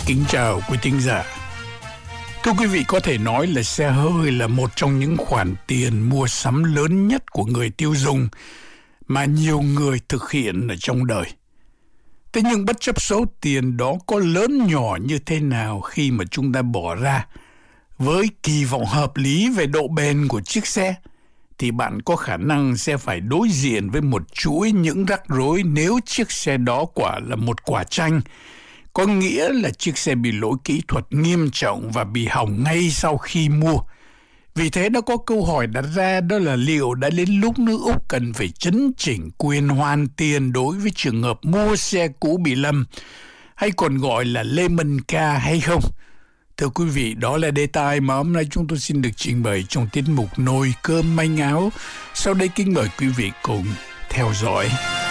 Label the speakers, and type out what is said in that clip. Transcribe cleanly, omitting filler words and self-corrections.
Speaker 1: Kính chào quý thính giả. Thưa quý vị, có thể nói là xe hơi là một trong những khoản tiền mua sắm lớn nhất của người tiêu dùng mà nhiều người thực hiện ở trong đời. Thế nhưng bất chấp số tiền đó có lớn nhỏ như thế nào khi mà chúng ta bỏ ra với kỳ vọng hợp lý về độ bền của chiếc xe, thì bạn có khả năng sẽ phải đối diện với một chuỗi những rắc rối nếu chiếc xe đó quả là một quả chanh. Có nghĩa là chiếc xe bị lỗi kỹ thuật nghiêm trọng và bị hỏng ngay sau khi mua. Vì thế nó có câu hỏi đặt ra, đó là liệu đã đến lúc nước Úc cần phải chấn chỉnh quyền hoàn tiền đối với trường hợp mua xe cũ bị lầm, hay còn gọi là Lemon Car hay không? Thưa quý vị, đó là đề tài mà hôm nay chúng tôi xin được trình bày trong tiết mục Nồi Cơm Manh Áo. Sau đây kính mời quý vị cùng theo dõi.